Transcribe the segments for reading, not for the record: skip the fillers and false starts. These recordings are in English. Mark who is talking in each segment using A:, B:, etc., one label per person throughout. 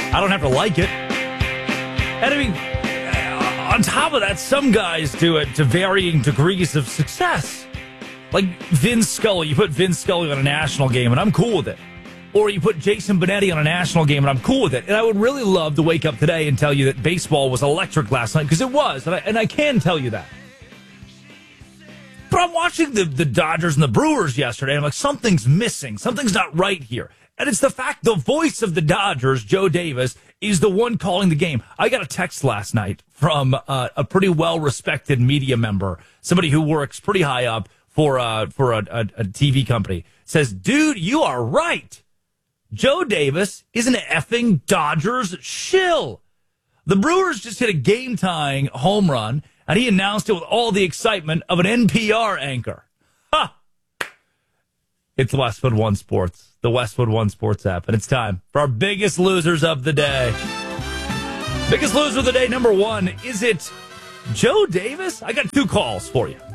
A: I don't have to like it. And I mean, on top of that, some guys do it to varying degrees of success. Like Vin Scully, you put Vin Scully on a national game, and I'm cool with it. Or you put Jason Benetti on a national game, and I'm cool with it. And I would really love to wake up today and tell you that baseball was electric last night, because it was, and I can tell you that. But I'm watching the Dodgers and the Brewers yesterday, and I'm like, something's missing. Something's not right here. And it's the fact the voice of the Dodgers, Joe Davis, is the one calling the game. I got a text last night from a pretty well-respected media member, somebody who works pretty high up for a TV company. Says, dude, you are right. Joe Davis is an effing Dodgers shill. The Brewers just hit a game-tying home run, and he announced it with all the excitement of an NPR anchor. Ha! It's Westwood One Sports, the Westwood One Sports app, and it's time for our biggest losers of the day. Biggest loser of the day, number one, is it Joe Davis? I got two calls for you.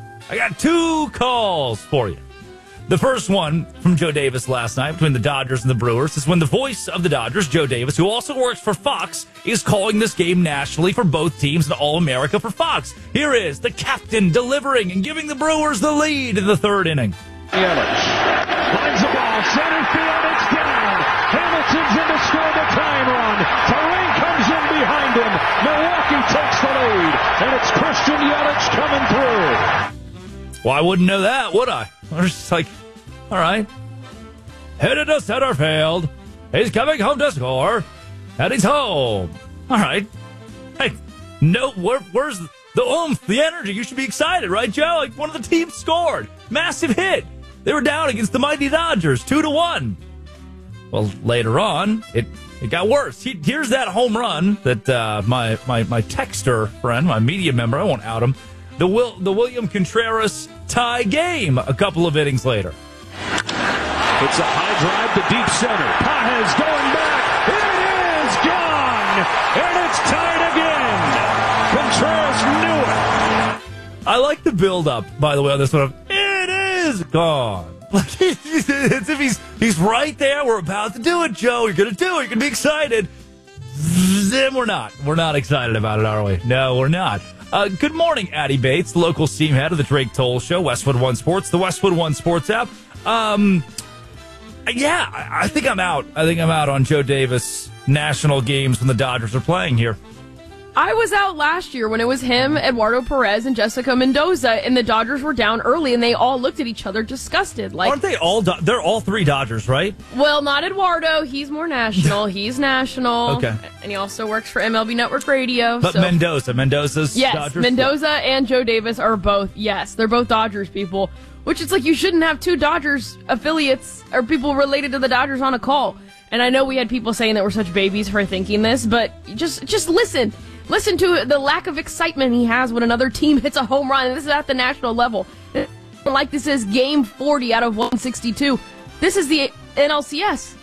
A: The first one from Joe Davis last night between the Dodgers and the Brewers is when the voice of the Dodgers, Joe Davis, who also works for Fox, is calling this game nationally for both teams and All-America for Fox. Here is the captain delivering and giving the Brewers the lead in the third inning.
B: Yelich lines the ball, center field, it's down. Hamilton's in to score the tying run. Terrain comes in behind him. Milwaukee takes the lead, and it's Christian Yelich coming through.
A: Well, I wouldn't know that, would I? I was just like, all right. Headed to center field. He's coming home to score, and he's home. All right. Hey, no, where's the oomph, the energy? You should be excited, right, Joe? Like, one of the teams scored. Massive hit. They were down against the mighty Dodgers, 2-1. Well, later on, it got worse. Here's that home run that my texter friend, my media member, I won't out him, the William Contreras tie game a couple of innings later.
B: It's a high drive to deep center. Pages going back. It is gone, and it's tied again. Contreras knew it.
A: I like the build-up, by the way, on this one. It is gone. Like, it's if he's right there. We're about to do it, Joe. You're going to do it. You're going to be excited. Then we're not. We're not excited about it, are we? No, we're not. Good morning, Addie Bates, local team head of the Drake Toll Show, Westwood One Sports, the Westwood One Sports app. Yeah, I think I'm out. I think I'm out on Joe Davis national games when the Dodgers are playing here.
C: I was out last year when it was him, Eduardo Perez, and Jessica Mendoza, and the Dodgers were down early, and they all looked at each other disgusted. Like,
A: aren't they all? They're all three Dodgers, right?
C: Well, not Eduardo. He's more national. He's national.
A: Okay.
C: And he also works for MLB Network Radio.
A: But so. Mendoza's
C: yes,
A: Dodgers?
C: Mendoza and Joe Davis are both, yes, they're both Dodgers people, which it's like you shouldn't have two Dodgers affiliates or people related to the Dodgers on a call. And I know we had people saying that we're such babies for thinking this, but just listen. Listen to the lack of excitement he has when another team hits a home run. And this is at the national level. Like this is game 40 out of 162. This is the NLCS.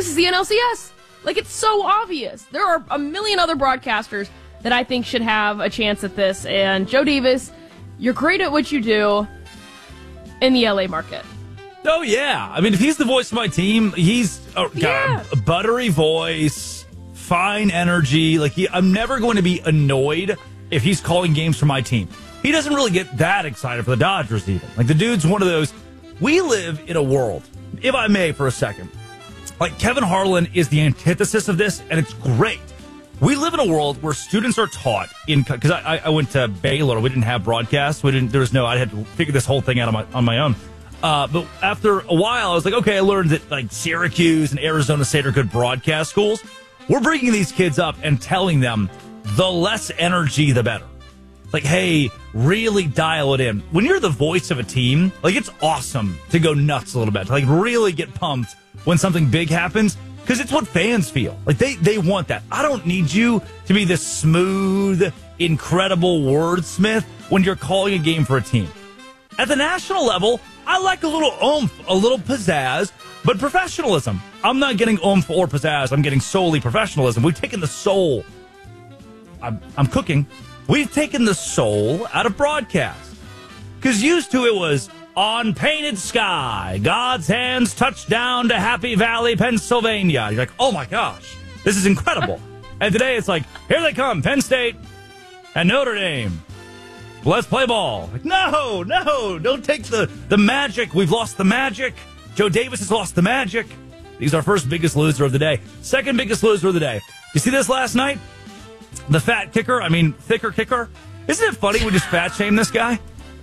C: Like, it's so obvious. There are a million other broadcasters that I think should have a chance at this. And Joe Davis, you're great at what you do in the LA market.
A: Oh, yeah. I mean, if he's the voice of my team, he's got a buttery voice. Fine energy. Like, I'm never going to be annoyed if he's calling games for my team. He doesn't really get that excited for the Dodgers even. Like, the dude's one of those. We live in a world, if I may for a second, like Kevin Harlan is the antithesis of this, and it's great. We live in a world where students are taught because I went to Baylor. We didn't have broadcasts. I had to figure this whole thing out on my own. But after a while, I was like, okay, I learned that like Syracuse and Arizona State are good broadcast schools. We're bringing these kids up and telling them the less energy, the better. Like, hey, really dial it in. When you're the voice of a team, like, it's awesome to go nuts a little bit, to like really get pumped when something big happens, because it's what fans feel. Like, they want that. I don't need you to be this smooth, incredible wordsmith when you're calling a game for a team. At the national level, I like a little oomph, a little pizzazz, but professionalism. I'm not getting oomph or pizzazz. I'm getting solely professionalism. We've taken the soul. I'm cooking. We've taken the soul out of broadcast. Because used to it was on painted sky, God's hands touched down to Happy Valley, Pennsylvania. You're like, oh my gosh, This is incredible. And today it's like, here they come, Penn State and Notre Dame. Let's play ball. Like, no, don't take the magic. We've lost the magic. Joe Davis has lost the magic. He's our first biggest loser of the day. Second biggest loser of the day. You see this last night? The thicker kicker. Isn't it funny we just fat shame this guy?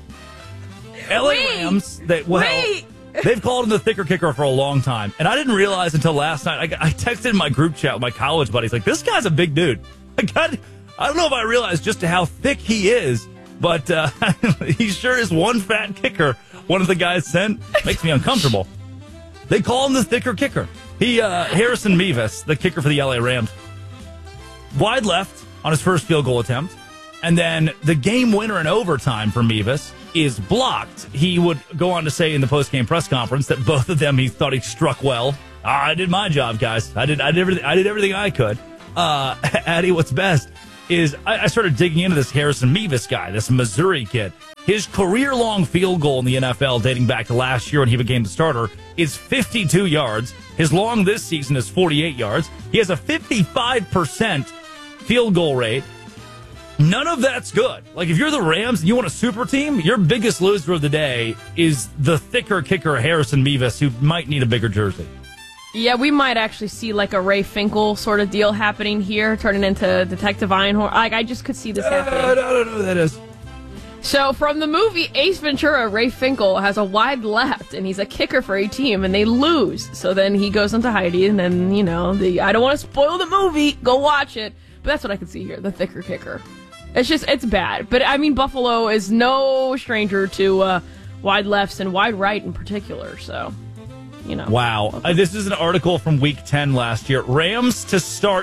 A: LA Rams, they've called him the thicker kicker for a long time. And I didn't realize until last night. I texted in my group chat with my college buddies, like, this guy's a big dude. I don't know if I realized just how thick he is, but he sure is one fat kicker. One of the guys sent. Makes me uncomfortable. They call him the thicker kicker. Harrison Mevis, the kicker for the LA Rams, wide left on his first field goal attempt. And then the game winner in overtime for Mevis is blocked. He would go on to say in the post-game press conference that both of them he thought he struck well. I did my job, guys. I did everything I could. Addie, what's best is I started digging into this Harrison Mevis guy, this Missouri kid. His career-long field goal in the NFL dating back to last year when he became the starter is 52 yards. His long this season is 48 yards. He has a 55% field goal rate. None of that's good. Like, if you're the Rams and you want a super team, your biggest loser of the day is the thicker kicker, Harrison Mevis, who might need a bigger jersey.
C: Yeah, we might actually see like a Ray Finkel sort of deal happening here, turning into Detective Einhorn. Like, I just could see this happening.
A: I don't know who that is.
C: So, from the movie Ace Ventura, Ray Finkel has a wide left, and he's a kicker for a team, and they lose. So then he goes into hiding, and then, I don't want to spoil the movie. Go watch it. But that's what I can see here, the thicker kicker. It's bad. But, I mean, Buffalo is no stranger to wide lefts and wide right in particular, so,
A: Wow. This is an article from Week 10 last year. Rams to start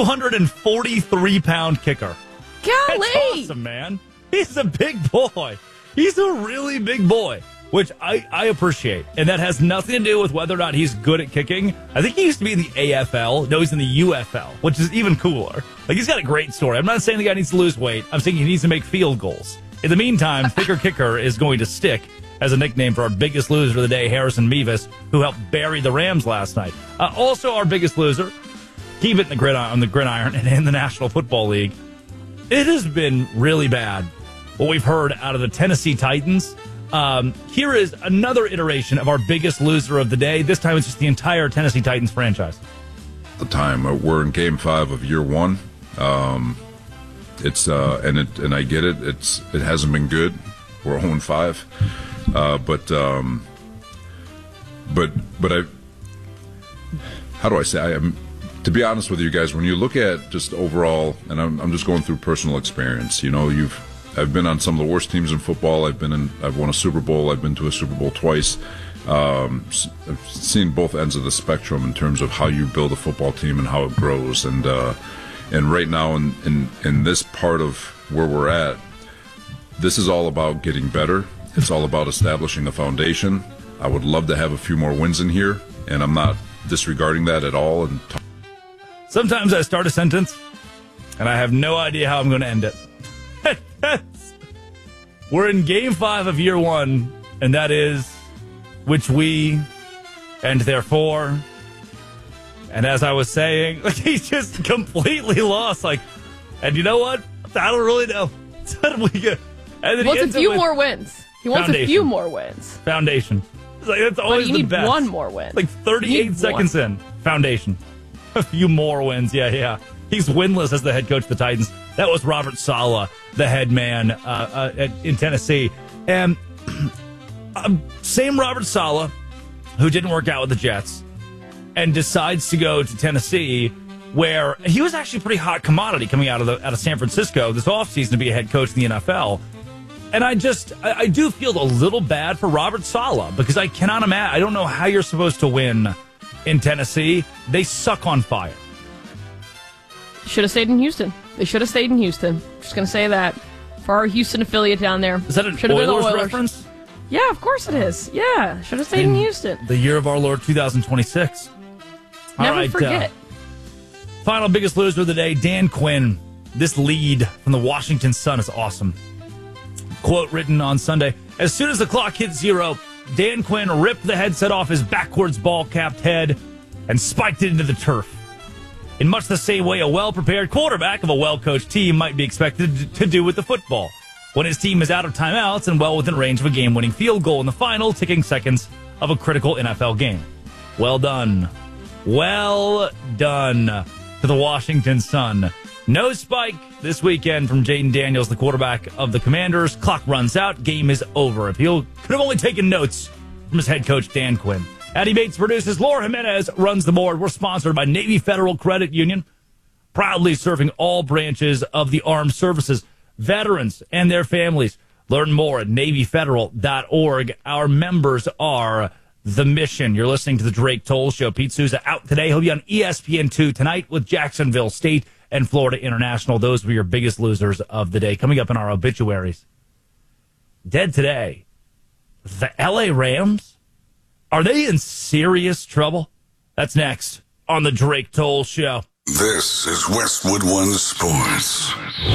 A: 243-pound kicker.
C: Golly!
A: That's awesome, man. He's a big boy. He's a really big boy, which I appreciate. And that has nothing to do with whether or not he's good at kicking. I think he used to be in the AFL. No, he's in the UFL, which is even cooler. Like, he's got a great story. I'm not saying the guy needs to lose weight. I'm saying he needs to make field goals. In the meantime, thicker kicker is going to stick as a nickname for our biggest loser of the day, Harrison Mevis, who helped bury the Rams last night. Also, our biggest loser, keep it on the gridiron and in the National Football League. It has been really bad, what we've heard out of the Tennessee Titans. Here is another iteration of our biggest loser of the day. This time it's just the entire Tennessee Titans franchise.
D: The time we're in Game 5 of Year 1. It's and I get it. It hasn't been good. We're 0-5, but I. How do I say? To be honest with you guys, when you look at just overall, and I'm just going through personal experience. I've been on some of the worst teams in football. I've won a Super Bowl. I've been to a Super Bowl twice. I've seen both ends of the spectrum in terms of how you build a football team and how it grows. And right now in this part of where we're at, this is all about getting better. It's all about establishing a foundation. I would love to have a few more wins in here, and I'm not disregarding that at all. And
A: sometimes I start a sentence, and I have no idea how I'm going to end it. We're in Game 5 of Year 1, and that is which we, and therefore, and as I was saying, like, he's just completely lost. Like, and you know what? I don't really know. And then
C: he wants a few more wins. He wants a few more wins.
A: Foundation. It's like, that's always
C: you need
A: the best.
C: One more win.
A: Like 38 seconds in. Foundation. A few more wins. Yeah. He's winless as the head coach of the Titans. That was Robert Saleh, the head man in Tennessee. And same Robert Saleh, who didn't work out with the Jets, and decides to go to Tennessee, where he was actually a pretty hot commodity coming out of San Francisco this offseason to be a head coach in the NFL. And I do feel a little bad for Robert Saleh because I cannot imagine. I don't know how you're supposed to win in Tennessee. They suck on fire.
C: Should have stayed in Houston. They should have stayed in Houston. Just going to say that for our Houston affiliate down there.
A: Is that an Oilers reference?
C: Yeah, of course it is. Yeah, should have stayed in Houston.
A: The year of our Lord 2026.
C: Never forget.
A: Final biggest loser of the day, Dan Quinn. This lead from the Washington Sun is awesome. Quote written on Sunday: as soon as the clock hit 0, Dan Quinn ripped the headset off his backwards ball-capped head and spiked it into the turf. in much the same way a well-prepared quarterback of a well-coached team might be expected to do with the football. When his team is out of timeouts and well within range of a game-winning field goal in the final ticking seconds of a critical NFL game. Well done. Well done to the Washington Sun. No spike this weekend from Jaden Daniels, the quarterback of the Commanders. Clock runs out. Game is over. If he could have only taken notes from his head coach, Dan Quinn. Addie Bates produces. Laura Jimenez runs the board. We're sponsored by Navy Federal Credit Union, proudly serving all branches of the armed services, veterans, and their families. Learn more at NavyFederal.org. Our members are the mission. You're listening to the Drake Toll Show. Pete Souza out today. He'll be on ESPN2 tonight with Jacksonville State and Florida International. Those were your biggest losers of the day. Coming up in our obituaries. Dead today. The LA Rams? Are they in serious trouble? That's next on the Drake Toll Show.
E: This is Westwood One Sports.